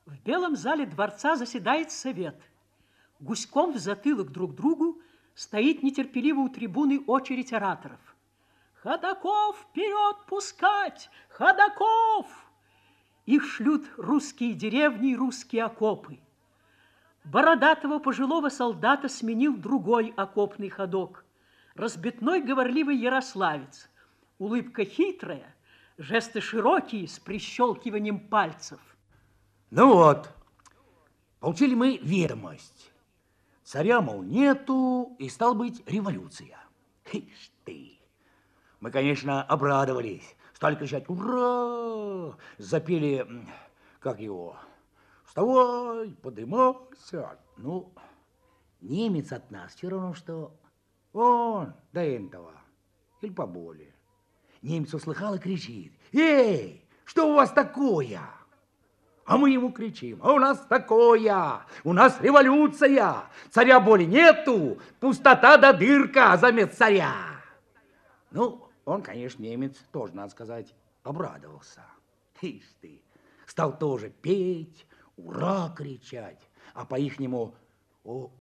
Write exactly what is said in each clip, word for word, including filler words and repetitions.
В белом зале дворца заседает совет. Гуськом в затылок друг другу стоит нетерпеливо у трибуны очередь ораторов. «Ходаков вперед пускать! Ходаков!» Их шлют русские деревни и русские окопы. Бородатого пожилого солдата сменил другой окопный ходок. Разбитной говорливый ярославец. Улыбка хитрая, жесты широкие с прищелкиванием пальцев. Ну вот, получили мы ведомость. Царя, мол, нету, и стал быть революция. Ишь ты! Мы, конечно, обрадовались. Стали кричать «Ура!», запели, как его, «Вставай, подымайся!». Ну, немец от нас все равно, что он до этого, или поболее. Немец услыхал и кричит: «Эй, что у вас такое?» А мы ему кричим: «А у нас такое, у нас революция, царя боли нету, пустота да дырка замест царя». Ну, он, конечно, немец, тоже, надо сказать, обрадовался. Ишь ты, стал тоже петь, ура кричать, а по-ихнему о,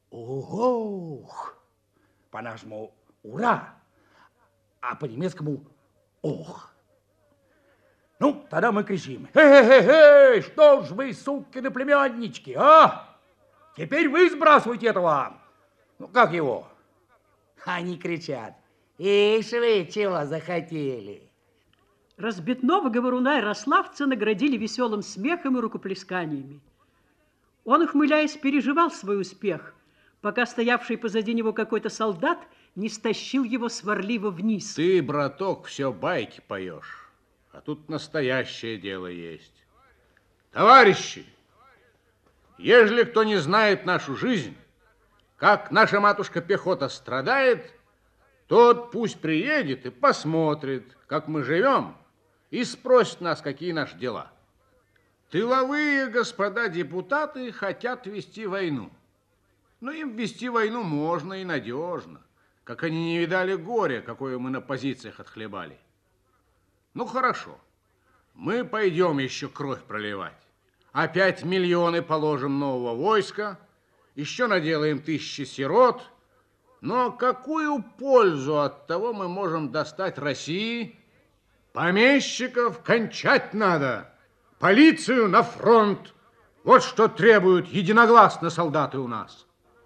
ого, по-нашему ура, а по-немецкому ох. Ну, тогда мы кричим: «Хе-хе-хе, что ж вы, сукины племяннички, а? Теперь вы сбрасывайте этого, ну, как его?» Они кричат: «Ишь вы, чего захотели?» Разбитного говоруна ярославца наградили веселым смехом и рукоплесканиями. Он, ухмыляясь, переживал свой успех, пока стоявший позади него какой-то солдат не стащил его сварливо вниз. Ты, браток, все байки поешь, а тут настоящее дело есть. Товарищи, ежели кто не знает нашу жизнь, как наша матушка-пехота страдает, тот пусть приедет и посмотрит, как мы живем, и спросит нас, какие наши дела. Тыловые господа депутаты хотят вести войну. Но им вести войну можно и надежно, как они не видали горя, какое мы на позициях отхлебали. Ну, хорошо, мы пойдем еще кровь проливать. Опять миллионы положим нового войска, еще наделаем тысячи сирот. Но какую пользу от того мы можем достать России? Помещиков кончать надо, полицию на фронт. Вот что требуют единогласно солдаты у нас.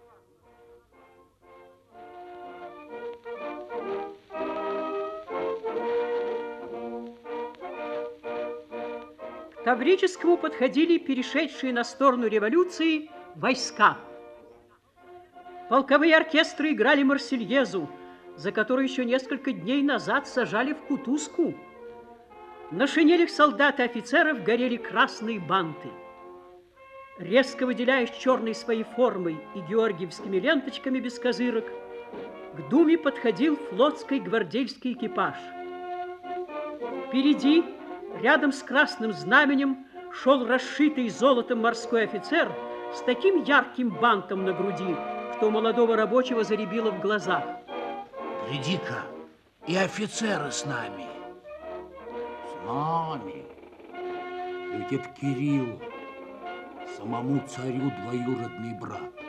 К Таврическому подходили перешедшие на сторону революции войска. Полковые оркестры играли Марсельезу, за которую еще несколько дней назад сажали в кутузку. На шинелях солдат и офицеров горели красные банты. Резко выделяясь черной своей формой и георгиевскими ленточками без козырок, к Думе подходил флотский гвардейский экипаж. Впереди, рядом с красным знаменем, шел расшитый золотом морской офицер с таким ярким бантом на груди, что у молодого рабочего зарябило в глазах. Гляди-ка, и офицеры с нами. С нами. Ведь это Кирилл, самому царю двоюродный брат.